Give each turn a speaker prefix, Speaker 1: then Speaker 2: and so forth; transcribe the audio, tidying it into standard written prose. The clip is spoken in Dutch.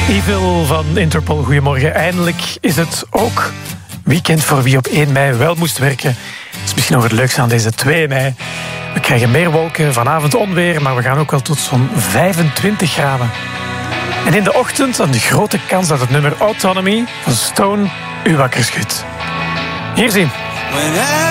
Speaker 1: Evil van Interpol, goedemorgen. Eindelijk is het ook weekend voor wie op 1 mei wel moest werken. Dat is misschien nog het leukste aan deze 2 mei. We krijgen meer wolken, vanavond onweer, maar we gaan ook wel tot zo'n 25 graden. En in de ochtend een grote kans dat het nummer Autonomy van Stone u wakker schudt. Hier zien.